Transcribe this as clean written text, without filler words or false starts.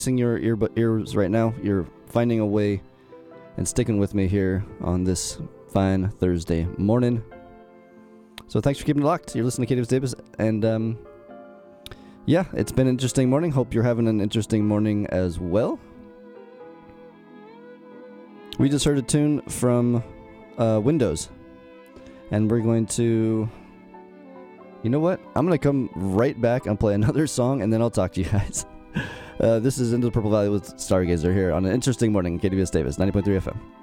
your ears right now. You're finding a way and sticking with me here on this fine Thursday morning. So thanks for keeping it locked. You're listening to Katie Davis, and yeah, it's been an interesting morning. Hope you're having an interesting morning as well. We just heard a tune from Windows, and we're going to... You know what? I'm going to come right back and play another song, and then I'll talk to you guys. This is Into the Purple Valley with Stargazer here on an interesting morning, KDVS Davis, 90.3 FM.